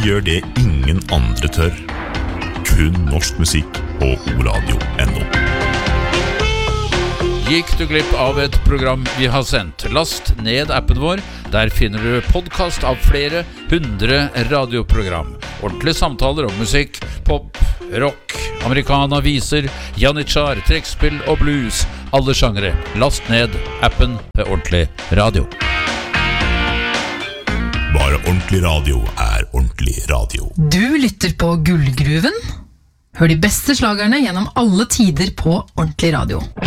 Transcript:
gjør det ingen andre tør. Kun norsk musikk på oradio.no. Gikk du glipp av et program vi har sendt? Last ned appen vår. Der finner du podcast av flere 100 radioprogram. Ordentlige samtaler om musikk, pop, rock, americana, viser, janitsjar, trekkspill og blues. Alle sjangere. Last ned appen med ordentlig radio. Bare ordentlig radio ordentlig radio. Du lytter på Gullgruven. Hør de beste slagerne gjennom alle tider på ordentlig radio.